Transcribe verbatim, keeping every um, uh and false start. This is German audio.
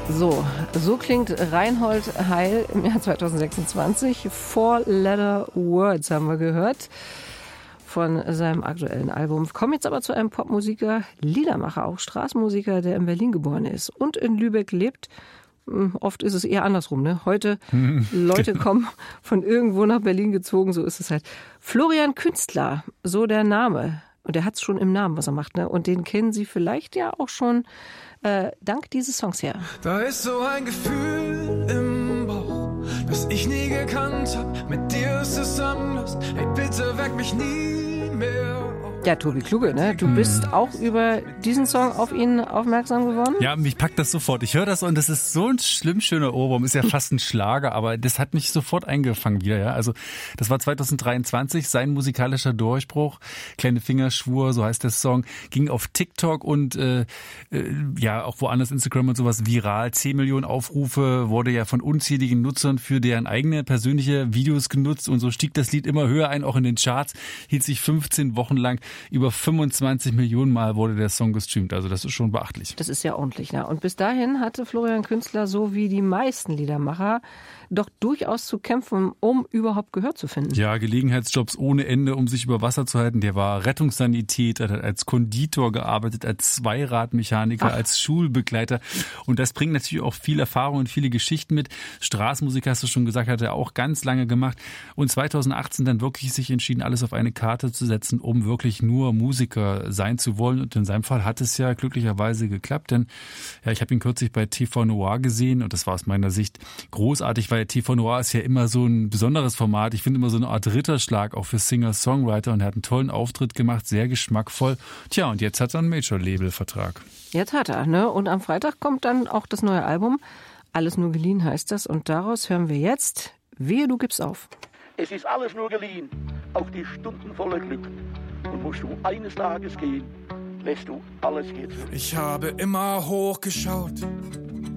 So, so klingt Reinhold Heil im Jahr zwanzig sechsundzwanzig. Four Letter Words haben wir gehört von seinem aktuellen Album. Kommen jetzt aber zu einem Popmusiker, Liedermacher, auch Straßenmusiker, der in Berlin geboren ist und in Lübeck lebt. Oft ist es eher andersrum, ne? Heute Leute kommen von irgendwo nach Berlin gezogen, so ist es halt. Florian Künstler, so der Name. Und er hat es schon im Namen, was er macht, ne? Und den kennen Sie vielleicht ja auch schon äh, dank dieses Songs her. Da ist so ein Gefühl im Bauch, das ich nie gekannt hab. Mit dir ist es anders. Hey, bitte weck mich nie mehr. Ja, Tobi Kluge, ne? Du bist auch über diesen Song auf ihn aufmerksam geworden? Ja, mich packt das sofort. Ich höre das und das ist so ein schlimm schöner Ohrwurm. Ist ja fast ein Schlager, aber das hat mich sofort eingefangen wieder. Ja, also das war zwanzig dreiundzwanzig sein musikalischer Durchbruch. Kleine Fingerschwur, so heißt der Song, ging auf TikTok und äh, äh, ja auch woanders, Instagram und sowas viral. zehn Millionen Aufrufe, wurde ja von unzähligen Nutzern für deren eigene persönliche Videos genutzt und so stieg das Lied immer höher ein, auch in den Charts, hielt sich fünfzehn Wochen lang. Über fünfundzwanzig Millionen Mal wurde der Song gestreamt. Also das ist schon beachtlich. Das ist ja ordentlich. Ne? Und bis dahin hatte Florian Künstler, so wie die meisten Liedermacher, doch durchaus zu kämpfen, um überhaupt Gehör zu finden. Ja, Gelegenheitsjobs ohne Ende, um sich über Wasser zu halten. Der war Rettungssanitäter, hat als Konditor gearbeitet, als Zweiradmechaniker, Ach. als Schulbegleiter. Und das bringt natürlich auch viel Erfahrung und viele Geschichten mit. Straßenmusik, hast du schon gesagt, hat er auch ganz lange gemacht. Und zwanzig achtzehn dann wirklich sich entschieden, alles auf eine Karte zu setzen, um wirklich nur Musiker sein zu wollen. Und in seinem Fall hat es ja glücklicherweise geklappt, denn ja, ich habe ihn kürzlich bei T V Noir gesehen und das war aus meiner Sicht großartig, weil T V Noir ist ja immer so ein besonderes Format. Ich finde immer so eine Art Ritterschlag auch für Singer-Songwriter und er hat einen tollen Auftritt gemacht, sehr geschmackvoll. Tja, und jetzt hat er einen Major-Label-Vertrag. Jetzt hat er, ne? Und am Freitag kommt dann auch das neue Album. Alles nur geliehen heißt das und daraus hören wir jetzt Wehe, du gibst auf. Es ist alles nur geliehen, auch die Stunden voller Glück. Und musst du eines Tages gehen, lässt du alles hier zurück. Ich habe immer hochgeschaut,